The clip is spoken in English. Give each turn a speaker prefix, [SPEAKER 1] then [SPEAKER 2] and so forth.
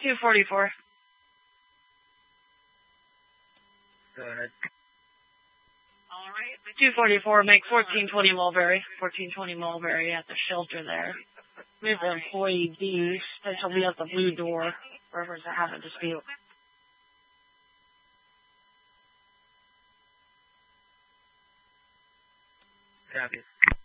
[SPEAKER 1] 244.
[SPEAKER 2] Go ahead.
[SPEAKER 1] Alright, 244, make 1420 Mulberry. 1420 Mulberry at the shelter there. We have the employee B, and she'll be at the blue door, wherever's having a dispute.
[SPEAKER 2] Copy.